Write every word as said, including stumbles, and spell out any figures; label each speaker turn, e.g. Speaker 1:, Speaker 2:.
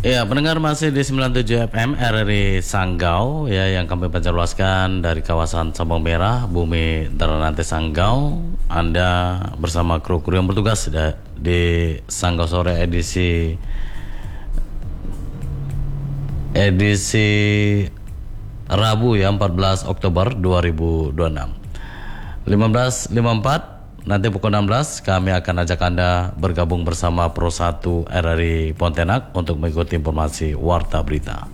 Speaker 1: Ya, pendengar masih di sembilan puluh tujuh F M R R I Sanggau ya, yang kami pancarluaskan dari kawasan Sabang Merah, Bumi Daranate Sanggau. Anda bersama kru-kru yang bertugas di Sanggau Sore edisi edisi Rabu ya, empat belas Oktober dua ribu dua puluh enam. lima belas lima puluh empat nanti pukul enam belas kami akan ajak Anda bergabung bersama Pro satu R R I Pontianak untuk mengikuti informasi Warta Berita.